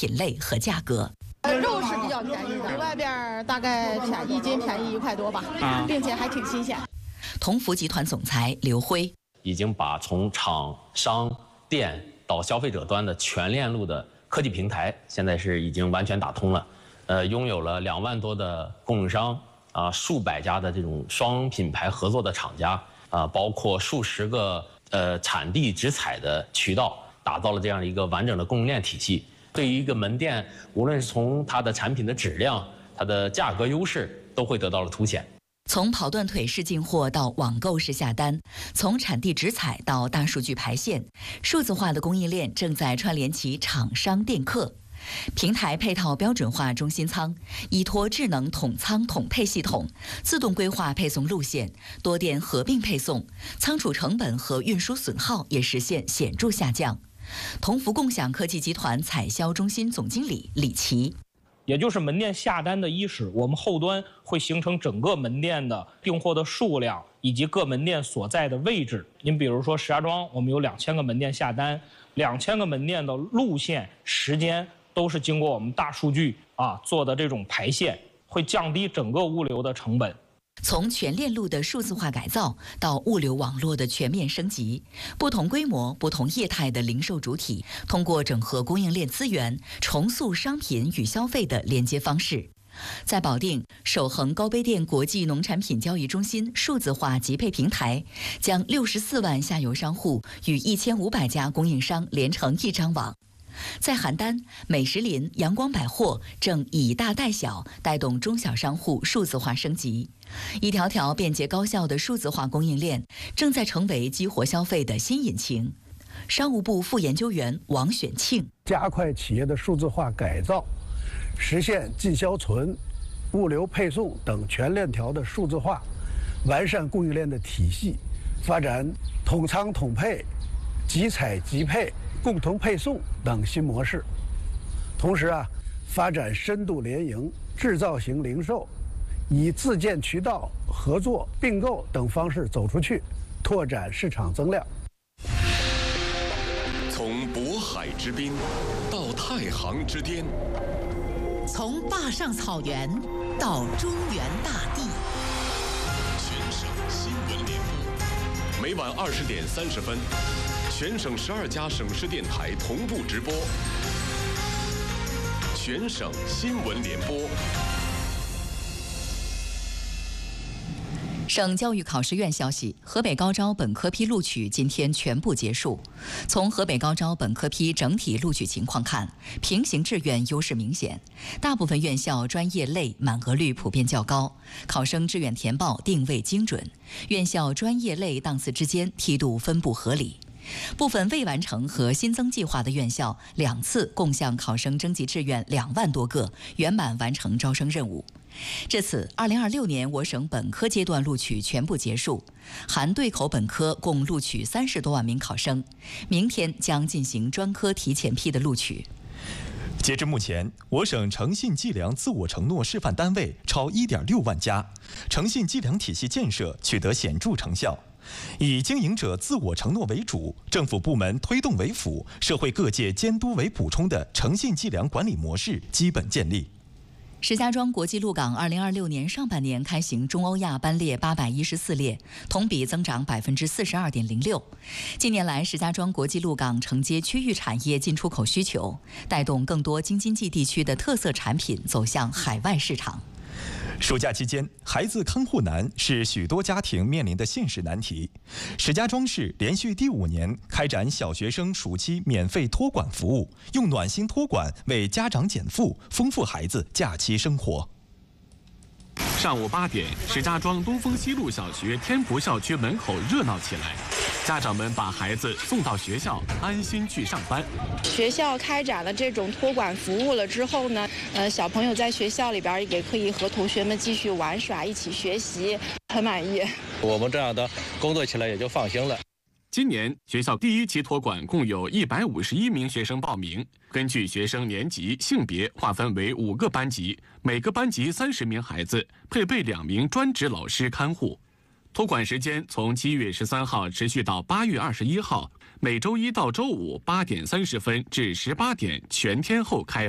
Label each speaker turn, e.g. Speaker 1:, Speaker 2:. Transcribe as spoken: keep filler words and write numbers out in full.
Speaker 1: 品类和价格。
Speaker 2: 肉是比较便宜的，比外边大概便宜一斤便宜一块多吧，啊，并且还挺新鲜。
Speaker 1: 同福集团总裁刘辉
Speaker 3: 已经把从厂商店到消费者端的全链路的科技平台，现在是已经完全打通了。呃，拥有了两万多的供应商啊，数百家的这种双品牌合作的厂家啊，包括数十个呃产地直采的渠道，打造了这样一个完整的供应链体系。对于一个门店，无论是从它的产品的质量、它的价格优势，都会得到了凸显。
Speaker 1: 从跑断腿式进货到网购式下单，从产地直采到大数据排线，数字化的供应链正在串联起厂商店客。平台配套标准化中心仓，依托智能统仓统配系统，自动规划配送路线，多店合并配送，仓储成本和运输损耗也实现显著下降。同福共享科技集团采销中心总经理李琦，
Speaker 4: 也就是门店下单的伊始，我们后端会形成整个门店的订货的数量以及各门店所在的位置。您比如说石家庄，我们有两千个门店下单，两千个门店的路线、时间都是经过我们大数据啊做的这种排线，会降低整个物流的成本。
Speaker 1: 从全链路的数字化改造到物流网络的全面升级，不同规模、不同业态的零售主体通过整合供应链资源，重塑商品与消费的连接方式。在保定，守恒高碑店国际农产品交易中心数字化集配平台，将六十四万下游商户与一千五百家供应商连成一张网。在邯郸，美食林、阳光百货正以大带小，带动中小商户数字化升级。一条条便捷高效的数字化供应链正在成为激活消费的新引擎。商务部副研究员王选庆，
Speaker 5: 加快企业的数字化改造，实现进销存、物流配送等全链条的数字化，完善供应链的体系，发展统仓统配、即采即配、共同配送等新模式。同时啊，发展深度联营、制造型零售，以自建渠道、合作、并购等方式走出去，拓展市场增量。
Speaker 6: 从渤海之滨到太行之巅，
Speaker 7: 从坝上草原到中原大地，
Speaker 6: 全省新闻联播，每晚二十点三十分，全省十二家省市电台同步直播。全省新闻联播。
Speaker 1: 省教育考试院消息，河北高招本科批录取今天全部结束。从河北高招本科批整体录取情况看，平行志愿优势明显，大部分院校专业类满额率普遍较高，考生志愿填报定位精准，院校专业类档次之间梯度分布合理。部分未完成和新增计划的院校两次共向考生征集志愿两万多个，圆满完成招生任务。至此，二零二六年我省本科阶段录取全部结束，含对口本科共录取三十多万名考生。明天将进行专科提前批的录取。
Speaker 8: 截至目前，我省诚信计量自我承诺示范单位超一点六万家，诚信计量体系建设取得显著成效。以经营者自我承诺为主，政府部门推动为辅，社会各界监督为补充的诚信计量管理模式基本建立。
Speaker 1: 石家庄国际陆港二零二六年上半年开行中欧亚班列八百一十四列，同比增长百分之四十二点零六。近年来，石家庄国际陆港承接区域产业进出口需求，带动更多京津冀地区的特色产品走向海外市场。
Speaker 8: 暑假期间，孩子看护难是许多家庭面临的现实难题。石家庄市连续第五年开展小学生暑期免费托管服务，用暖心托管为家长减负，丰富孩子假期生活。
Speaker 9: 上午八点，石家庄东风西路小学天福校区门口热闹起来，家长们把孩子送到学校，安心去上班。
Speaker 2: 学校开展了这种托管服务了之后呢，呃，小朋友在学校里边也可以和同学们继续玩耍，一起学习，很满意。
Speaker 10: 我们这样的工作起来也就放心了。
Speaker 9: 今年学校第一期托管共有一百五十一名学生报名，根据学生年级、性别划分为五个班级，每个班级三十名孩子，配备两名专职老师看护。托管时间从七月十三号持续到八月二十一号，每周一到周五八点三十分至十八点全天候开放。